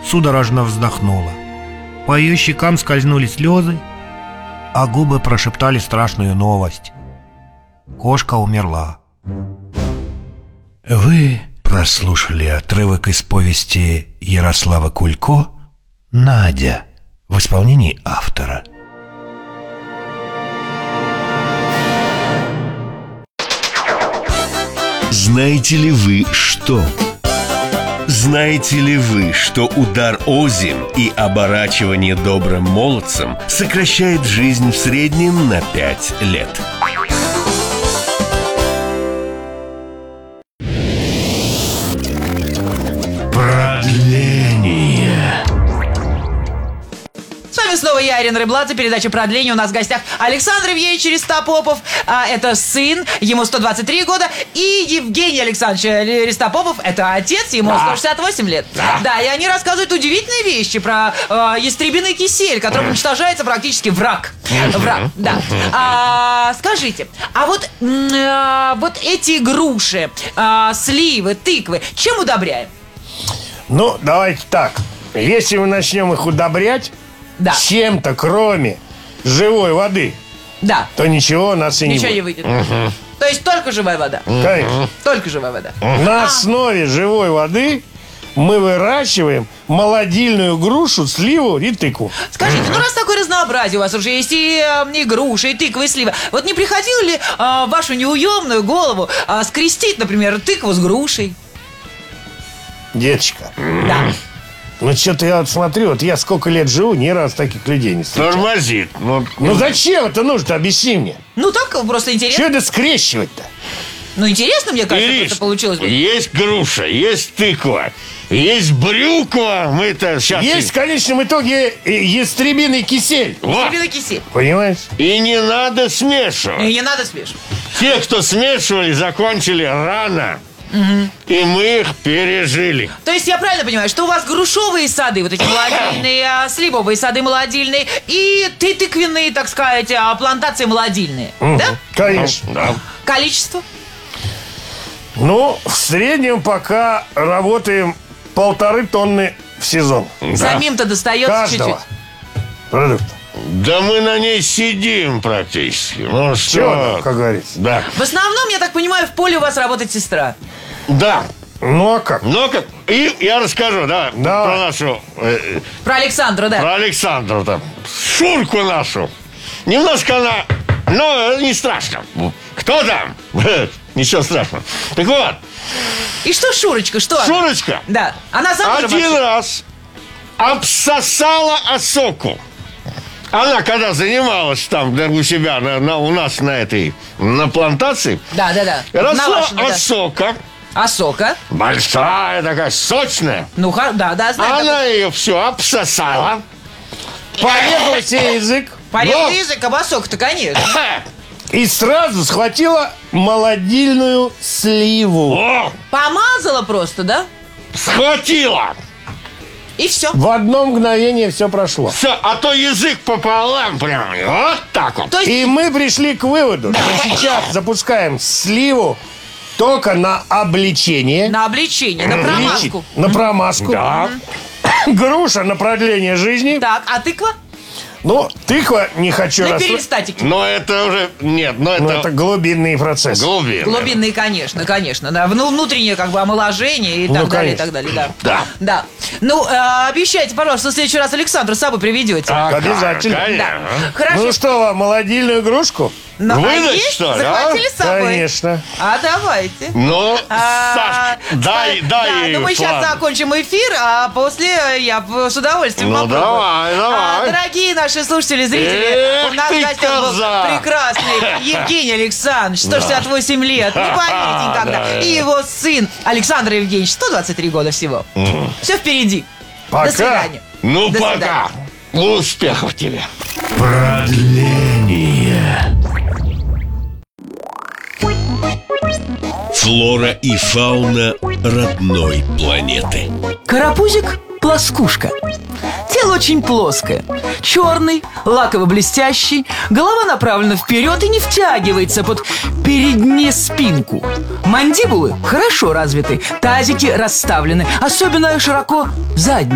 судорожно вздохнула. По ее щекам скользнули слезы, а губы прошептали страшную новость. Кошка умерла. Вы прослушали отрывок из повести Ярослава Кулько «Надя» в исполнении автора. Знаете ли вы что? Знаете ли вы, что удар озим и оборачивание добрым молодцем сокращает жизнь в среднем на 5 лет? Продление. С вами снова я, Ирина Рыбладзе, передача «Продление». У нас в гостях Александр Евгеньевич Ристопопов, это сын, ему 123 года, и Евгений Александрович Ристопопов, это отец, ему 168 лет. Да, и они рассказывают удивительные вещи про ястребиный кисель, которым уничтожается практически враг. Враг, да. Скажите, вот эти груши, сливы, тыквы, чем удобряем? Ну, давайте так. Если мы начнем их удобрять чем-то, кроме живой воды, то ничего у нас и ничего не выйдет. То есть только живая вода? Конечно. Только живая вода. На основе живой воды мы выращиваем молодильную грушу, сливу и тыкву. Скажите, ну раз такое разнообразие у вас уже есть и груши, и тыквы, и сливы, вот не приходило ли в вашу неуемную голову скрестить, например, тыкву с грушей? Деточка. Да. Ну, что-то я вот смотрю, вот я сколько лет живу, ни разу таких людей не встречал. Тормозит. Ну, зачем это нужно? Объясни мне. Ну, так просто интересно. Что это скрещивать-то? Ну, интересно, мне кажется, Ириш, это получилось. Есть груша, есть тыква, есть брюква. Мы-то сейчас... Есть в конечном итоге ястребиный кисель. Ястребиный кисель. Понимаешь? И не надо смешивать. И не надо смешивать. Те, кто смешивали, закончили рано. И мы их пережили. То есть я правильно понимаю, что у вас грушевые сады, вот эти молодильные, сливовые сады молодильные, и тыквенные, так сказать, плантации молодильные, да? Конечно. Да. Количество? Ну, в среднем пока работаем 1,5 тонны в сезон. Самим-то достается Каждого чуть-чуть. продукта. Да мы на ней сидим практически. Ну что? Чего, как говорится. Да. В основном, я так понимаю, в поле у вас работает сестра. Да. Ну, а как? Ну как? И я расскажу, да, про нашу... Про Александру, да. Про Александру там. Шурку нашу. Немножко она... Но не страшно. Кто там? Ничего страшного. Так вот. И что Шурочка, что она? Шурочка. Да. Она замужем Один вообще? раз обсосала осоку. Она когда занималась там у себя, у нас на плантации, Да. росла осока. Осока? Большая такая, сочная. Ну, да, знаю. Она ее все обсосала. Порезала себе язык. Порезал язык, а осока-то, конечно. И сразу схватила молодильную сливу. О, Помазала просто, да? схватила. И все. В одно мгновение все прошло. Все, а то язык пополам прям. Вот так вот. То есть... И мы пришли к выводу, что сейчас запускаем сливу только на обличение. На обличение, на промазку. На промазку. Да. Груша на продление жизни. Так, а тыква? Ну, тыква не хочу На расстроить. перистатике. Но это уже... Нет, Ну, это глубинные процессы. Глубинные, конечно. Да. Внутреннее как бы омоложение и так далее, и так далее, да. Да. Ну, обещайте, пожалуйста, в следующий раз Александра с собой приведете. Обязательно. Конечно. Хорошо. Ну что вам, молодильную игрушку? Ну, выдать, есть? что ли, Захватили с собой? Конечно. А давайте. Ну, Саш, дай да, ей. ну мы сейчас закончим эфир, а после я с удовольствием Ну, попробую. давай. Дорогие наши слушатели, зрители, Эх у нас в ты, гостях был коза! прекрасный Евгений Александрович, 168 лет, не поверите никогда. И его сын Александр Евгеньевич, 123 года всего. Все впереди. Пока. До свидания. Ну, До пока. Успехов тебе. Продление. Флора и фауна родной планеты. Карапузик – плоскушка. Тело очень плоское, черный, лаково-блестящий, голова направлена вперед и не втягивается под переднюю спинку. Мандибулы хорошо развиты, тазики расставлены, особенно широко задние.